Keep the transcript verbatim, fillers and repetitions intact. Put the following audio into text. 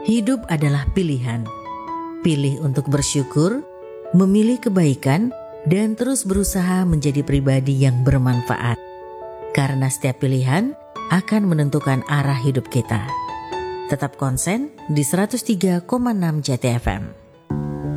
Hidup adalah pilihan. Pilih untuk bersyukur, memilih kebaikan, dan terus berusaha menjadi pribadi yang bermanfaat. Karena setiap pilihan akan menentukan arah hidup kita. Tetap konsen di seratus tiga koma enam J T F M.